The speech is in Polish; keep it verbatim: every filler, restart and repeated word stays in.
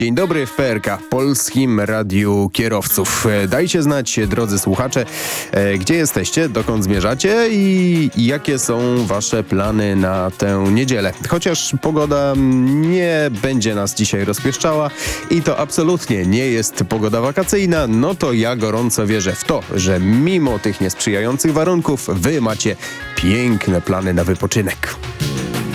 Dzień dobry w P R K, Polskim Radiu Kierowców. Dajcie znać, drodzy słuchacze, gdzie jesteście, dokąd zmierzacie i jakie są wasze plany na tę niedzielę. Chociaż pogoda nie będzie nas dzisiaj rozpieszczała i to absolutnie nie jest pogoda wakacyjna, no to ja gorąco wierzę w to, że mimo tych niesprzyjających warunków wy macie piękne plany na wypoczynek.